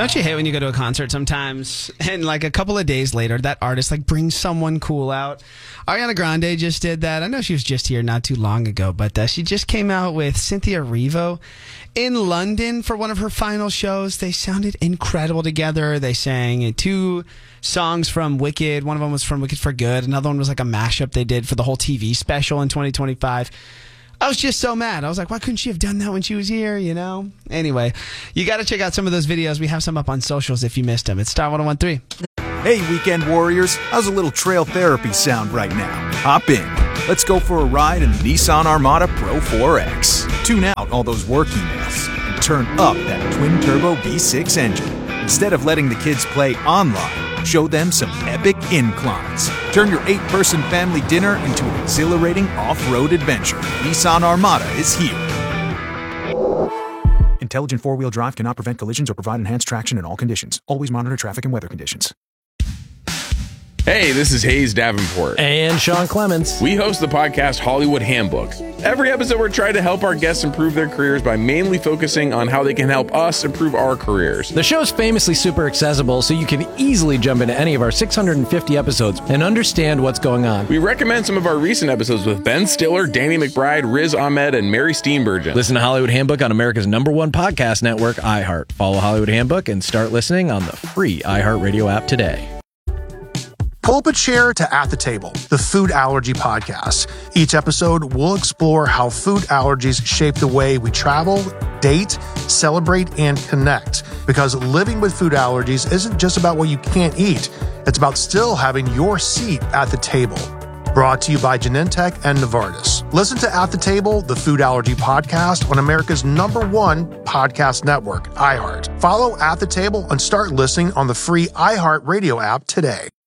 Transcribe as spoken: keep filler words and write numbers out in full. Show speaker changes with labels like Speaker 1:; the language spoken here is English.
Speaker 1: Don't you hate when you go to a concert sometimes and like a couple of days later that artist like brings someone cool out? Ariana Grande just did that. I know she was just here not too long ago, but uh, she just came out with Cynthia Erivo in London for one of her final shows. They sounded incredible together. They sang two songs from Wicked. One of them was from Wicked for Good. Another one was like a mashup they did for the whole T V special in twenty twenty-five. I was just so mad. I was like, why couldn't she have done that when she was here, you know? Anyway, you got to check out some of those videos. We have some up on socials if you missed them. It's Star one oh one point three.
Speaker 2: Hey, weekend warriors. How's a little trail therapy sound right now? Hop in. Let's go for a ride in the Nissan Armada Pro four X. Tune out all those work emails and turn up that twin-turbo V six engine. Instead of letting the kids play online, show them some epic inclines. Turn your eight-person family dinner into an exhilarating off-road adventure. Nissan Armada is here. Intelligent four-wheel drive cannot prevent collisions or provide enhanced traction in all conditions. Always monitor traffic and weather conditions.
Speaker 3: Hey, this is Hayes Davenport.
Speaker 4: And Sean Clements.
Speaker 3: We host the podcast Hollywood Handbook. Every episode, we're trying to help our guests improve their careers by mainly focusing on how they can help us improve our careers.
Speaker 4: The show's famously super accessible, so you can easily jump into any of our six hundred fifty episodes and understand what's going on.
Speaker 3: We recommend some of our recent episodes with Ben Stiller, Danny McBride, Riz Ahmed, and Mary Steenburgen.
Speaker 4: Listen to Hollywood Handbook on America's number one podcast network, iHeart. Follow Hollywood Handbook and start listening on the free iHeartRadio app today.
Speaker 5: Pull up a chair to At the Table, the food allergy podcast. Each episode, we'll explore how food allergies shape the way we travel, date, celebrate, and connect. Because living with food allergies isn't just about what you can't eat. It's about still having your seat at the table. Brought to you by Genentech and Novartis. Listen to At the Table, the food allergy podcast on America's number one podcast network, iHeart. Follow At the Table and start listening on the free iHeartRadio app today.